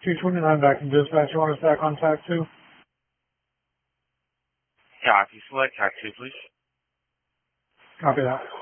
229 back in dispatch. You want us back on TAC 2? Copy. Select TAC 2, please. Copy that.